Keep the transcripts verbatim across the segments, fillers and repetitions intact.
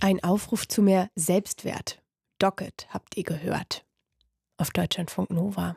Ein Aufruf zu mehr Selbstwert. Docket habt ihr gehört. Auf Deutschlandfunk Nova.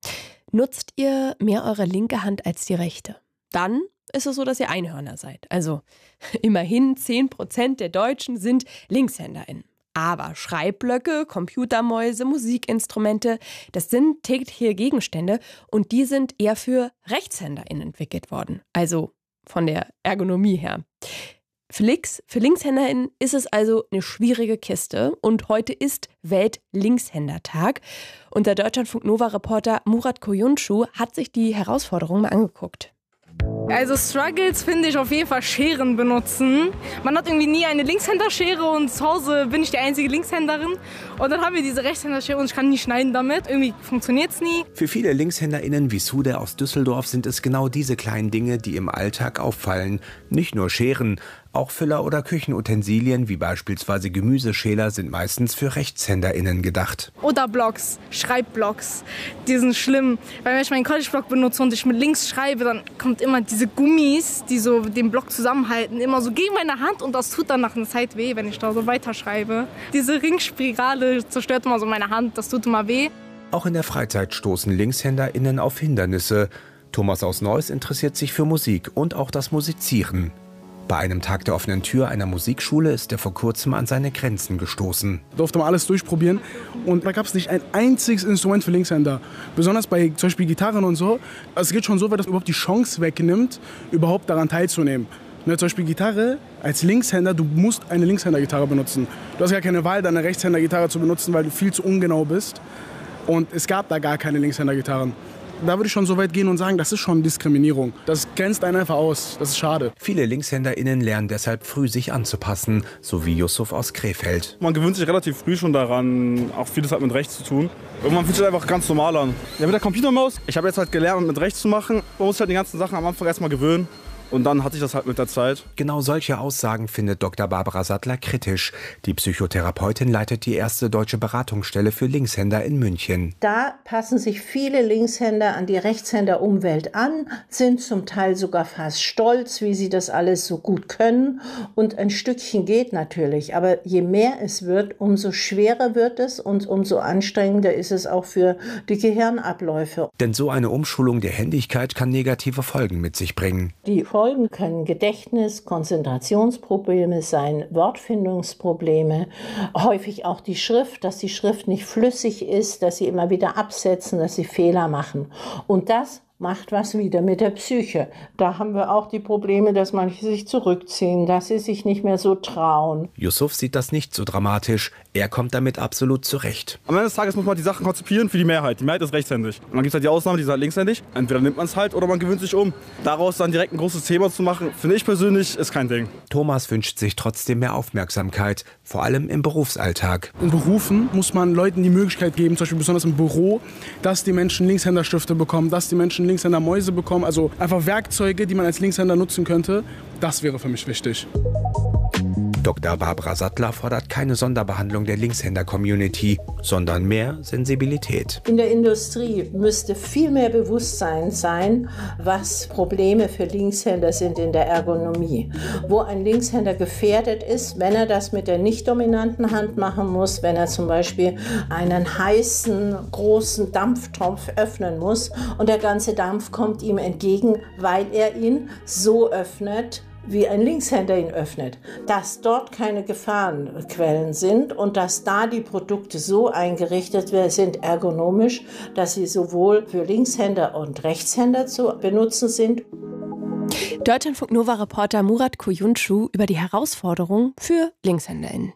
Nutzt ihr mehr eure linke Hand als die rechte? Dann ist es so, dass ihr Einhörner seid. Also immerhin zehn Prozent der Deutschen sind LinkshänderInnen. Aber Schreibblöcke, Computermäuse, Musikinstrumente, das sind tägliche Gegenstände und die sind eher für RechtshänderInnen entwickelt worden. Also von der Ergonomie her. Für, Links, für LinkshänderInnen ist es also eine schwierige Kiste und heute ist Welt-Linkshänder-Tag. Und der Deutschlandfunk-Nova-Reporter Murat Koyuncu hat sich die Herausforderung mal angeguckt. Also Struggles finde ich auf jeden Fall Scheren benutzen. Man hat irgendwie nie eine Linkshänderschere und zu Hause bin ich die einzige Linkshänderin. Und dann haben wir diese Rechtshänderschere und ich kann nie schneiden damit. Irgendwie funktioniert es nie. Für viele LinkshänderInnen wie Sude aus Düsseldorf sind es genau diese kleinen Dinge, die im Alltag auffallen. Nicht nur Scheren, auch Füller oder Küchenutensilien wie beispielsweise Gemüseschäler sind meistens für RechtshänderInnen gedacht. Oder Blocks, Schreibblocks, die sind schlimm. Weil wenn ich meinen College-Block benutze und ich mit links schreibe, dann kommt immer diese Gummis, die so den Block zusammenhalten, immer so gegen meine Hand und das tut dann nach einer Zeit weh, wenn ich da so weiterschreibe. Diese Ringspirale zerstört immer so meine Hand, das tut immer weh. Auch in der Freizeit stoßen LinkshänderInnen auf Hindernisse. Thomas aus Neuss interessiert sich für Musik und auch das Musizieren. Bei einem Tag der offenen Tür einer Musikschule ist er vor kurzem an seine Grenzen gestoßen. Da durfte man alles durchprobieren und da gab es nicht ein einziges Instrument für Linkshänder. Besonders bei zum Beispiel Gitarren und so. Also es geht schon so weit, dass man überhaupt die Chance wegnimmt, überhaupt daran teilzunehmen. Ne, zum Beispiel Gitarre, als Linkshänder, du musst eine Linkshändergitarre benutzen. Du hast gar keine Wahl, deine Rechtshändergitarre zu benutzen, weil du viel zu ungenau bist. Und es gab da gar keine Linkshändergitarren. Da würde ich schon so weit gehen und sagen, das ist schon Diskriminierung. Das grenzt einen einfach aus. Das ist schade. Viele LinkshänderInnen lernen deshalb früh, sich anzupassen, so wie Yusuf aus Krefeld. Man gewöhnt sich relativ früh schon daran, auch vieles hat mit rechts zu tun. Irgendwann fühlt sich einfach ganz normal an. Ja, mit der Computermaus, ich habe jetzt halt gelernt, mit rechts zu machen. Man muss halt die ganzen Sachen am Anfang erstmal gewöhnen. Und dann hatte ich das halt mit der Zeit. Genau solche Aussagen findet Doktor Barbara Sattler kritisch. Die Psychotherapeutin leitet die erste deutsche Beratungsstelle für Linkshänder in München. Da passen sich viele Linkshänder an die Rechtshänderumwelt an, sind zum Teil sogar fast stolz, wie sie das alles so gut können. Und ein Stückchen geht natürlich. Aber je mehr es wird, umso schwerer wird es und umso anstrengender ist es auch für die Gehirnabläufe. Denn so eine Umschulung der Händigkeit kann negative Folgen mit sich bringen. Die Folgen können Gedächtnis-, Konzentrationsprobleme sein, Wortfindungsprobleme, häufig auch die Schrift, dass die Schrift nicht flüssig ist, dass sie immer wieder absetzen, dass sie Fehler machen. Und das macht was wieder mit der Psyche. Da haben wir auch die Probleme, dass manche sich zurückziehen, dass sie sich nicht mehr so trauen. Yusuf sieht das nicht so dramatisch. Er kommt damit absolut zurecht. Am Ende des Tages muss man die Sachen konzipieren für die Mehrheit. Die Mehrheit ist rechtshändig. Und dann gibt es halt die Ausnahme, die ist halt linkshändig. Entweder nimmt man es halt oder man gewöhnt sich um. Daraus dann direkt ein großes Thema zu machen, finde ich persönlich, ist kein Ding. Thomas wünscht sich trotzdem mehr Aufmerksamkeit, vor allem im Berufsalltag. In Berufen muss man Leuten die Möglichkeit geben, zum Beispiel besonders im Büro, dass die Menschen Linkshänderstifte bekommen, dass die Menschen Linkshändermäuse bekommen, also einfach Werkzeuge, die man als Linkshänder nutzen könnte. Das wäre für mich wichtig. Doktor Barbara Sattler fordert keine Sonderbehandlung der Linkshänder-Community, sondern mehr Sensibilität. In der Industrie müsste viel mehr Bewusstsein sein, was Probleme für Linkshänder sind in der Ergonomie. Wo ein Linkshänder gefährdet ist, wenn er das mit der nicht dominanten Hand machen muss, wenn er zum Beispiel einen heißen, großen Dampftopf öffnen muss und der ganze Dampf kommt ihm entgegen, weil er ihn so öffnet, wie ein Linkshänder ihn öffnet, dass dort keine Gefahrenquellen sind und dass da die Produkte so eingerichtet sind, ergonomisch, dass sie sowohl für Linkshänder und Rechtshänder zu benutzen sind. Deutschlandfunk Nova-Reporter Murat Koyuncu über die Herausforderung für LinkshänderInnen.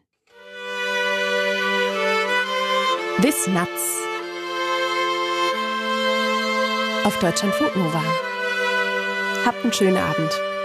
This Nuts auf Deutschlandfunk Nova. Habt einen schönen Abend.